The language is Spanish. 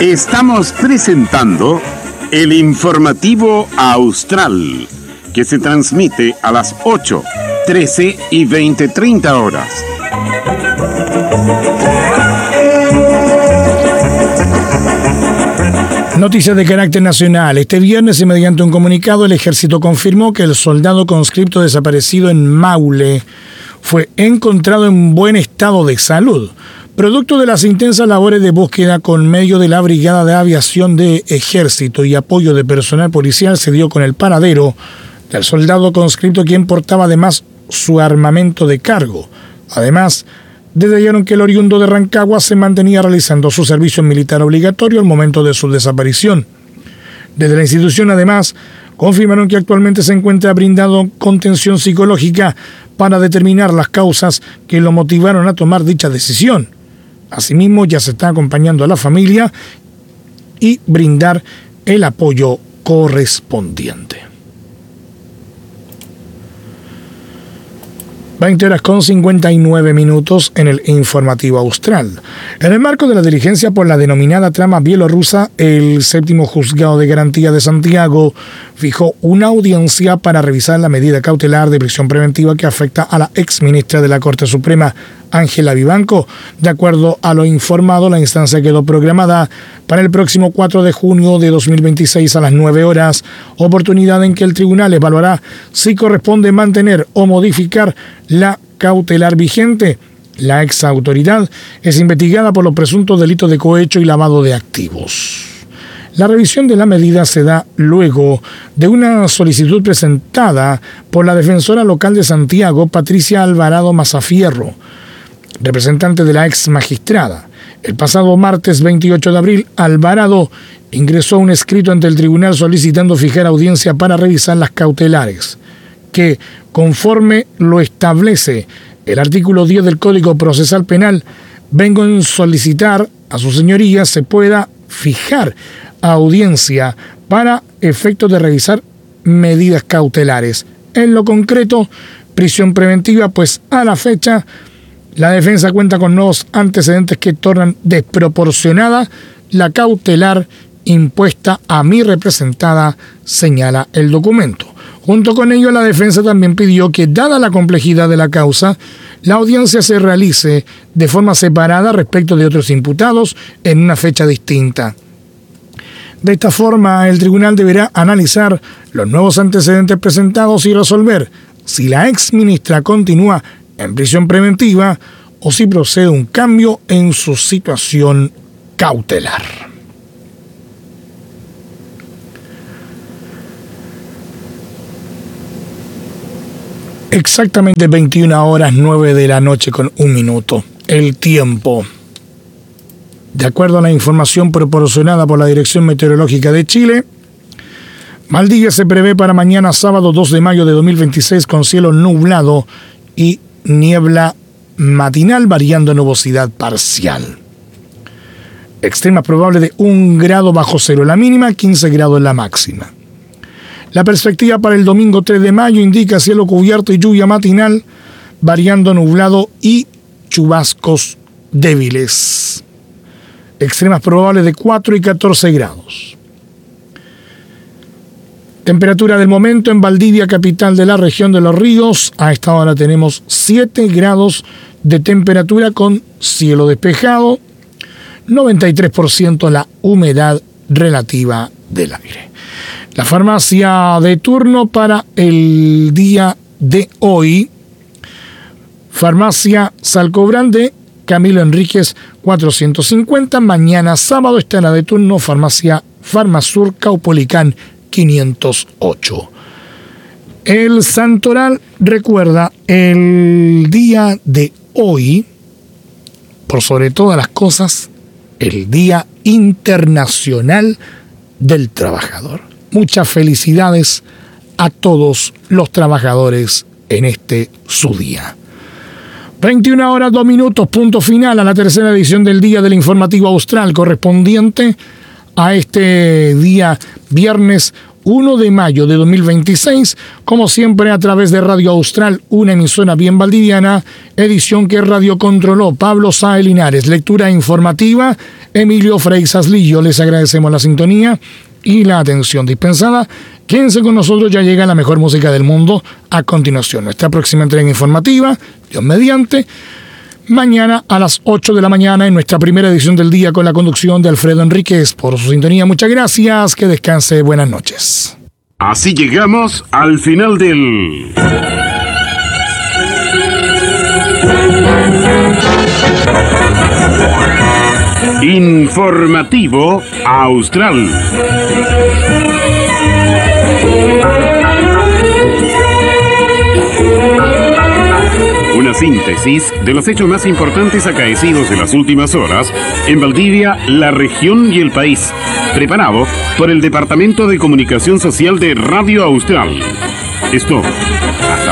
Estamos presentando el informativo Austral, que se transmite a las 8, 13 y 20:30 horas. Noticias de carácter nacional. Este viernes y mediante un comunicado, el Ejército confirmó que el soldado conscripto desaparecido en Maule fue encontrado en buen estado de salud, producto de las intensas labores de búsqueda con medio de la Brigada de Aviación de Ejército y apoyo de personal policial. Se dio con el paradero del soldado conscripto, quien portaba además su armamento de cargo. Además, detallaron que el oriundo de Rancagua se mantenía realizando su servicio militar obligatorio al momento de su desaparición. Desde la institución, además, confirmaron que actualmente se encuentra brindando contención psicológica para determinar las causas que lo motivaron a tomar dicha decisión. Asimismo, ya se está acompañando a la familia y brindar el apoyo correspondiente. 20:59 en el informativo Austral. En el marco de la diligencia por la denominada trama bielorrusa, el séptimo juzgado de garantía de Santiago fijó una audiencia para revisar la medida cautelar de prisión preventiva que afecta a la exministra de la Corte Suprema, Ángela Vivanco. De acuerdo a lo informado, la instancia quedó programada para el próximo 4 de junio de 2026 a las 9 horas, oportunidad en que el tribunal evaluará si corresponde mantener o modificar la cautelar vigente. La exautoridad es investigada por los presuntos delitos de cohecho y lavado de activos. La revisión de la medida se da luego de una solicitud presentada por la defensora local de Santiago, Patricia Alvarado Mazafierro, representante de la ex magistrada. El pasado martes 28 de abril, Alvarado ingresó un escrito ante el tribunal solicitando fijar audiencia para revisar las cautelares, que, conforme lo establece el artículo 10 del Código Procesal Penal, vengo a solicitar a su señoría se pueda fijar audiencia para efectos de revisar medidas cautelares. En lo concreto, prisión preventiva, pues a la fecha la defensa cuenta con nuevos antecedentes que tornan desproporcionada la cautelar impuesta a mi representada, señala el documento. Junto con ello, la defensa también pidió que, dada la complejidad de la causa, la audiencia se realice de forma separada respecto de otros imputados en una fecha distinta. De esta forma, el tribunal deberá analizar los nuevos antecedentes presentados y resolver si la exministra continúa en prisión preventiva o si procede un cambio en su situación cautelar. Exactamente 21:09 con 1 minuto. El tiempo. De acuerdo a la información proporcionada por la Dirección Meteorológica de Chile, Valdivia se prevé para mañana sábado 2 de mayo de 2026 con cielo nublado y niebla matinal variando en nubosidad parcial. Extrema probable de 1 grado bajo cero la mínima, 15 grados la máxima. La perspectiva para el domingo 3 de mayo indica cielo cubierto y lluvia matinal, variando nublado y chubascos débiles. Extremas probables de 4 y 14 grados. Temperatura del momento en Valdivia, capital de la región de Los Ríos. A esta hora tenemos 7 grados de temperatura con cielo despejado, 93% la humedad relativa del aire. La farmacia de turno para el día de hoy, Farmacia Salcobrande, Camilo Enríquez 450. Mañana sábado estará de turno Farmacia Farmasur Caupolicán 508. El Santoral recuerda el día de hoy, por sobre todas las cosas, el Día Internacional del Trabajador. Muchas felicidades a todos los trabajadores en este su día. 21:02, punto final a la tercera edición del Día del Informativo Austral, correspondiente a este día viernes 1 de mayo de 2026, como siempre a través de Radio Austral, una emisora bien valdiviana, edición que radio controló Pablo Sáez Linares, lectura informativa Emilio Freixas Lillo. Les agradecemos la sintonía y la atención dispensada. Quédense con nosotros, ya llega la mejor música del mundo. A continuación, nuestra próxima entrega informativa, Dios mediante, mañana a las 8 de la mañana en nuestra primera edición del día con la conducción de Alfredo Enríquez. Por su sintonía, muchas gracias, que descanse, buenas noches. Así llegamos al final del Informativo Austral. Una síntesis de los hechos más importantes acaecidos en las últimas horas en Valdivia, la región y el país. Preparado por el Departamento de Comunicación Social de Radio Austral. Esto, hasta